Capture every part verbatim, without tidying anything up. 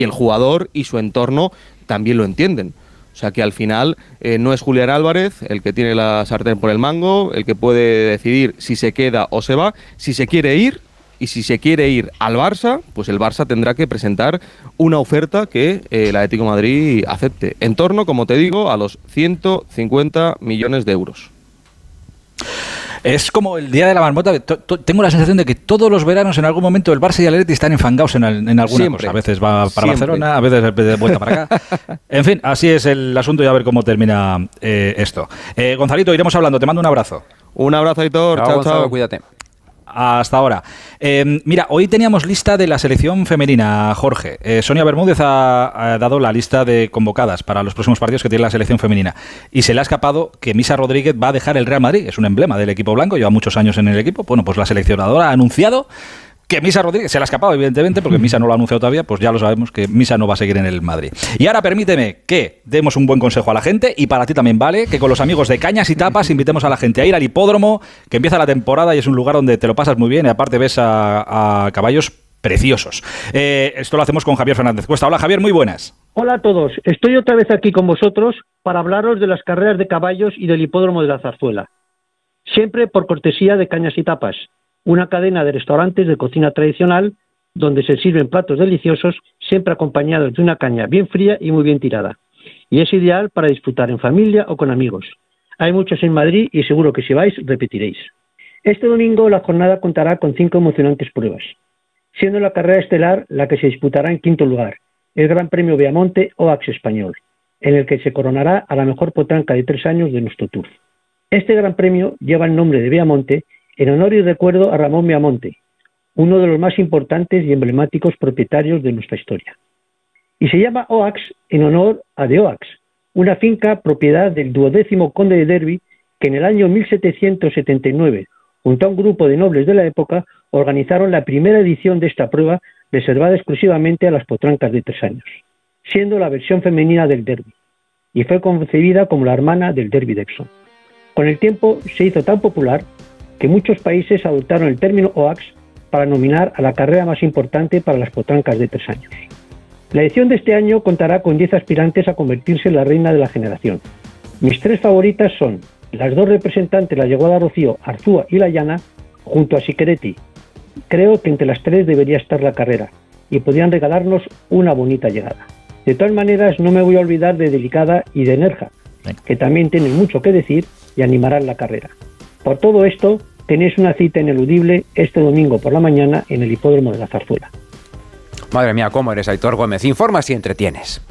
y el jugador y su entorno también lo entienden. O sea que al final eh, no es Julián Álvarez el que tiene la sartén por el mango, el que puede decidir si se queda o se va, si se quiere ir, y si se quiere ir al Barça, pues el Barça tendrá que presentar una oferta que eh, el Atlético de Madrid acepte, en torno, como te digo, a los ciento cincuenta millones de euros. Es como el día de la marmota. Tengo la sensación de que todos los veranos en algún momento el Barça y el Atleti están enfangados en, en alguna Siempre. cosa. A veces va para Siempre. Barcelona, a veces de vuelta para acá. En fin, así es el asunto y a ver cómo termina eh, esto. Eh, Gonzalito, iremos hablando. Te mando un abrazo. Un abrazo, Aitor. Chao, chao. Gonzalo, chao. Cuídate. Hasta ahora. Eh, mira, hoy teníamos lista de la selección femenina, Jorge. Eh, Sonia Bermúdez ha, ha dado la lista de convocadas para los próximos partidos que tiene la selección femenina. Y se le ha escapado que Misa Rodríguez va a dejar el Real Madrid. Es un emblema del equipo blanco, lleva muchos años en el equipo. Bueno, pues la seleccionadora ha anunciado que Misa Rodríguez, se le ha escapado evidentemente, porque Misa no lo ha anunciado todavía, pues ya lo sabemos que Misa no va a seguir en el Madrid. Y ahora permíteme que demos un buen consejo a la gente, y para ti también vale, que con los amigos de Cañas y Tapas invitemos a la gente a ir al hipódromo, que empieza la temporada y es un lugar donde te lo pasas muy bien y aparte ves a, a caballos preciosos. Eh, esto lo hacemos con Javier Fernández Cuesta. Hola Javier, muy buenas. Hola a todos, estoy otra vez aquí con vosotros para hablaros de las carreras de caballos y del hipódromo de la Zarzuela. Siempre por cortesía de Cañas y Tapas, una cadena de restaurantes de cocina tradicional donde se sirven platos deliciosos, siempre acompañados de una caña bien fría y muy bien tirada. Y es ideal para disfrutar en familia o con amigos. Hay muchos en Madrid y seguro que si vais, repetiréis. Este domingo la jornada contará con cinco emocionantes pruebas, siendo la carrera estelar la que se disputará en quinto lugar, el Gran Premio Beamonte Oaks Español, en el que se coronará a la mejor potranca de tres años de nuestro Tour. Este Gran Premio lleva el nombre de Beamonte en honor y recuerdo a Ramón Beamonte, uno de los más importantes y emblemáticos propietarios de nuestra historia. Y se llama Oaks en honor a de Oaks, una finca propiedad del duodécimo conde de Derby, que en el año mil setecientos setenta y nueve, junto a un grupo de nobles de la época, organizaron la primera edición de esta prueba reservada exclusivamente a las potrancas de tres años, siendo la versión femenina del Derby, y fue concebida como la hermana del Derby de Exon. Con el tiempo se hizo tan popular que muchos países adoptaron el término Oaks para nominar a la carrera más importante para las potrancas de tres años. La edición de este año contará con diez aspirantes a convertirse en la reina de la generación. Mis tres favoritas son las dos representantes, la yeguada Rocío, Arzúa y la Llana, junto a Siqueretti. Creo que entre las tres debería estar la carrera y podrían regalarnos una bonita llegada. De todas maneras, no me voy a olvidar de Delicada y de Nerja, que también tienen mucho que decir y animarán la carrera. Por todo esto, tenéis una cita ineludible este domingo por la mañana en el hipódromo de la Zarzuela. Madre mía, cómo eres, Aitor Gómez. Informas y entretienes.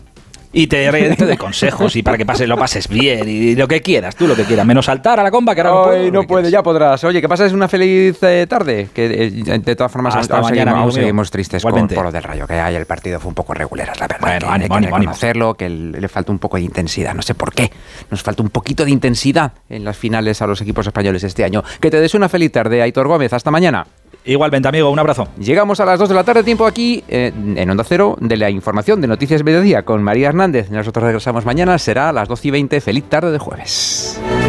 Y te te de consejos y para que pases, lo pases bien y lo que quieras, tú lo que quieras, menos saltar a la comba que ahora no puedo. Hoy no puede, ya podrás. Oye, que pases una feliz eh, tarde, que eh, de todas formas hasta aún, mañana, seguimos, aún amigo seguimos tristes con, Igualmente. por lo del Rayo, que ayer el partido fue un poco regular, la verdad. Bueno, que ánimo, hay que ánimo, reconocerlo, que le falta un poco de intensidad, no sé por qué. Nos falta un poquito de intensidad en las finales a los equipos españoles este año. Que te des una feliz tarde, Aitor Gómez. Hasta mañana. Igualmente, amigo, un abrazo. Llegamos a las dos de la tarde, tiempo aquí eh, en Onda Cero de la información de Noticias Mediodía con María Hernández. Nosotros regresamos mañana, será a las doce y veinte. Feliz tarde de jueves.